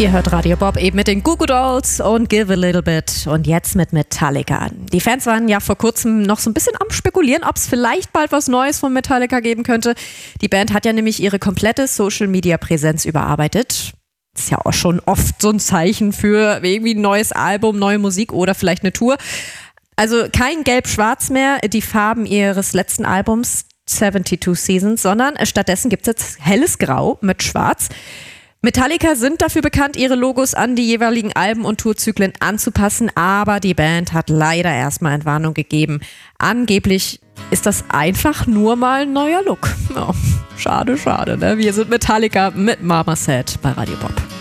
Ihr hört Radio Bob eben mit den Goo Goo Dolls und Give a Little Bit und jetzt mit Metallica. Die Fans waren ja vor kurzem noch so ein bisschen am Spekulieren, ob es vielleicht bald was Neues von Metallica geben könnte. Die Band hat ja nämlich ihre komplette Social-Media-Präsenz überarbeitet. Ist ja auch schon oft so ein Zeichen für irgendwie ein neues Album, neue Musik oder vielleicht eine Tour. Also kein Gelb-Schwarz mehr, die Farben ihres letzten Albums 72 Seasons, sondern stattdessen gibt es jetzt helles Grau mit Schwarz. Metallica sind dafür bekannt, ihre Logos an die jeweiligen Alben und Tourzyklen anzupassen, aber die Band hat leider erstmal Entwarnung gegeben. Angeblich ist das einfach nur mal ein neuer Look. Oh, schade, schade, ne? Wir sind Metallica mit Mama Said bei Radio Bob.